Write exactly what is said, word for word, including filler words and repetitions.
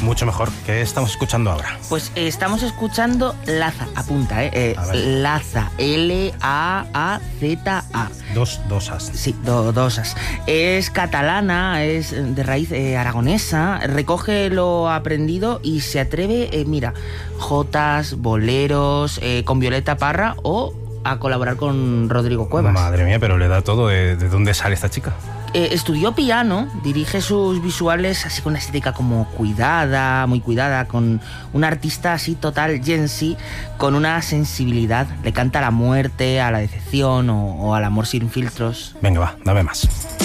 Mucho mejor. ¿Qué estamos escuchando ahora? Pues eh, estamos escuchando Laza, apunta, ¿eh? eh Laza, L A A Z A. Dos, dos as. Sí, do, dos as. Es catalana, es de raíz eh, aragonesa, recoge lo aprendido y se atreve, eh, mira, jotas, boleros, eh, con Violeta Parra o a colaborar con Rodrigo Cuevas. Madre mía, pero le da todo. ¿De, de dónde sale esta chica? Eh, estudió piano, dirige sus visuales así con una estética como cuidada, muy cuidada, con un artista así total Gen Z, con una sensibilidad. Le canta a la muerte, a la decepción o, o al amor sin filtros. Venga, va, dame más.